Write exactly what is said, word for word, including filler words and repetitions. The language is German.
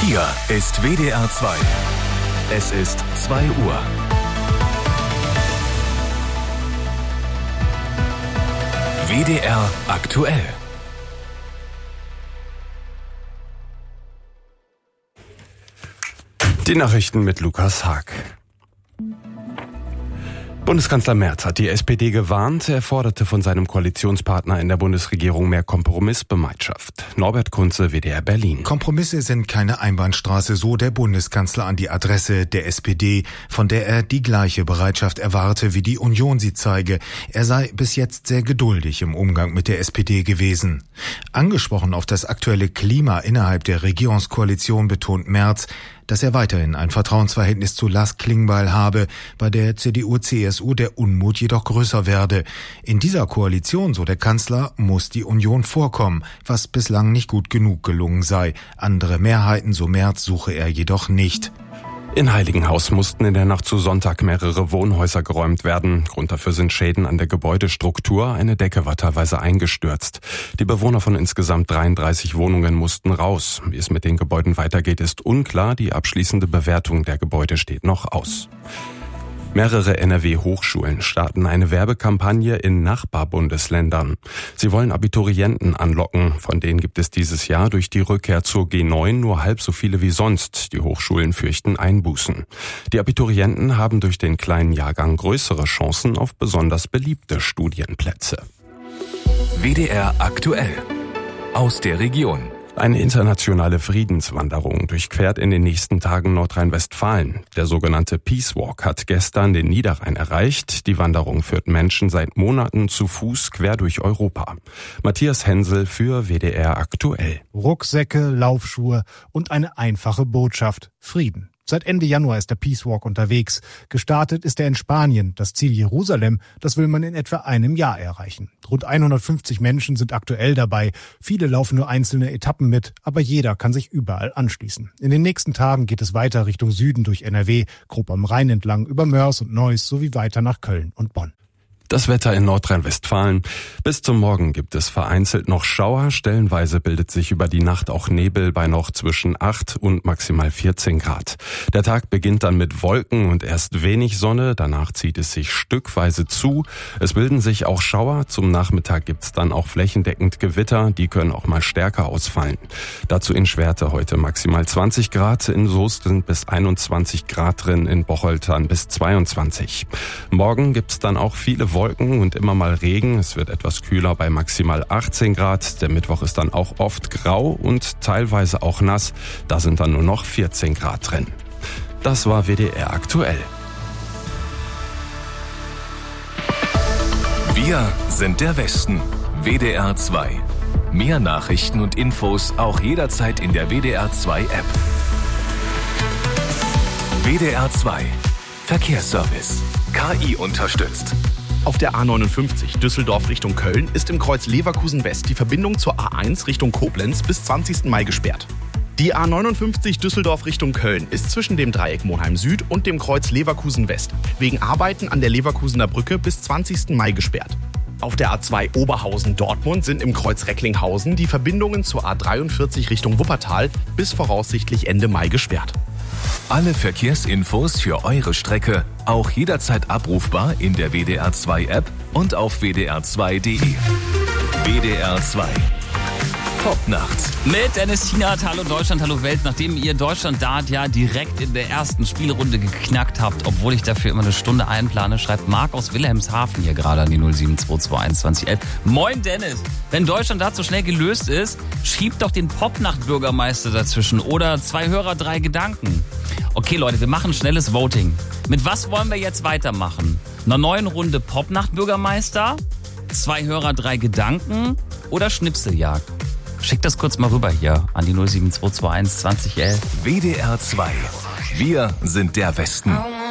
Hier ist W D R zwei. Es ist zwei Uhr. W D R aktuell. Die Nachrichten mit Lukas Haag. Bundeskanzler Merz hat die S P D gewarnt. Er forderte von seinem Koalitionspartner in der Bundesregierung mehr Kompromissbereitschaft. Norbert Kunze, W D R Berlin. Kompromisse sind keine Einbahnstraße, so der Bundeskanzler an die Adresse der S P D, von der er die gleiche Bereitschaft erwarte, wie die Union sie zeige. Er sei bis jetzt sehr geduldig im Umgang mit der S P D gewesen. Angesprochen auf das aktuelle Klima innerhalb der Regierungskoalition betont Merz, dass er weiterhin ein Vertrauensverhältnis zu Lars Klingbeil habe, bei der C D U C S U der Unmut jedoch größer werde. In dieser Koalition, so der Kanzler, muss die Union vorkommen, was bislang nicht gut genug gelungen sei. Andere Mehrheiten, so Merz, suche er jedoch nicht. In Heiligenhaus mussten in der Nacht zu Sonntag mehrere Wohnhäuser geräumt werden. Grund dafür sind Schäden an der Gebäudestruktur. Eine Decke war teilweise eingestürzt. Die Bewohner von insgesamt dreiunddreißig Wohnungen mussten raus. Wie es mit den Gebäuden weitergeht, ist unklar. Die abschließende Bewertung der Gebäude steht noch aus. Mehrere N R W-Hochschulen starten eine Werbekampagne in Nachbarbundesländern. Sie wollen Abiturienten anlocken. Von denen gibt es dieses Jahr durch die Rückkehr zur G neun nur halb so viele wie sonst. Die Hochschulen fürchten Einbußen. Die Abiturienten haben durch den kleinen Jahrgang größere Chancen auf besonders beliebte Studienplätze. W D R aktuell. Aus der Region. Eine internationale Friedenswanderung durchquert in den nächsten Tagen Nordrhein-Westfalen. Der sogenannte Peace Walk hat gestern den Niederrhein erreicht. Die Wanderung führt Menschen seit Monaten zu Fuß quer durch Europa. Matthias Hensel für W D R aktuell. Rucksäcke, Laufschuhe und eine einfache Botschaft: Frieden. Seit Ende Januar ist der Peace Walk unterwegs. Gestartet ist er in Spanien. Das Ziel Jerusalem, das will man in etwa einem Jahr erreichen. Rund hundertfünfzig Menschen sind aktuell dabei. Viele laufen nur einzelne Etappen mit, aber jeder kann sich überall anschließen. In den nächsten Tagen geht es weiter Richtung Süden durch N R W, grob am Rhein entlang, über Mörs und Neuss sowie weiter nach Köln und Bonn. Das Wetter in Nordrhein-Westfalen. Bis zum Morgen gibt es vereinzelt noch Schauer. Stellenweise bildet sich über die Nacht auch Nebel bei noch zwischen acht und maximal vierzehn Grad. Der Tag beginnt dann mit Wolken und erst wenig Sonne. Danach zieht es sich stückweise zu. Es bilden sich auch Schauer. Zum Nachmittag gibt's dann auch flächendeckend Gewitter. Die können auch mal stärker ausfallen. Dazu in Schwerte heute maximal zwanzig Grad. In Soest sind bis einundzwanzig Grad drin. In Bocholtern bis zweiundzwanzig. Morgen gibt's dann auch viele Wolken und immer mal Regen. Es wird etwas kühler bei maximal achtzehn Grad. Der Mittwoch ist dann auch oft grau und teilweise auch nass. Da sind dann nur noch vierzehn Grad drin. Das war W D R aktuell. Wir sind der Westen. W D R zwei. Mehr Nachrichten und Infos auch jederzeit in der W D R zwei App. W D R zwei. Verkehrsservice. K I unterstützt. Auf der A neunundfünfzig Düsseldorf Richtung Köln ist im Kreuz Leverkusen West die Verbindung zur A eins Richtung Koblenz bis zwanzigsten Mai gesperrt. Die A neunundfünfzig Düsseldorf Richtung Köln ist zwischen dem Dreieck Monheim Süd und dem Kreuz Leverkusen West wegen Arbeiten an der Leverkusener Brücke bis zwanzigsten Mai gesperrt. Auf der A zwei Oberhausen-Dortmund sind im Kreuz Recklinghausen die Verbindungen zur A dreiundvierzig Richtung Wuppertal bis voraussichtlich Ende Mai gesperrt. Alle Verkehrsinfos für eure Strecke auch jederzeit abrufbar in der W D R zwei App und auf w d r zwei punkt d e. W D R zwei. Popnacht. Mit Dennis Tienert, hallo Deutschland, hallo Welt. Nachdem ihr Deutschland-Dart ja direkt in der ersten Spielrunde geknackt habt, obwohl ich dafür immer eine Stunde einplane, schreibt Marc aus Wilhelmshaven hier gerade an die null sieben zwei zwei eins zwanzig elf. Moin Dennis, wenn Deutschland-Dart so schnell gelöst ist, schiebt doch den Popnacht-Bürgermeister dazwischen oder zwei Hörer, drei Gedanken. Okay Leute, wir machen schnelles Voting. Mit was wollen wir jetzt weitermachen? Einer neuen Runde Popnacht-Bürgermeister, zwei Hörer, drei Gedanken oder Schnipseljagd? Schickt das kurz mal rüber hier an die null sieben zwei zwei eins zwanzig elf. W D R zwei. Wir sind der Westen.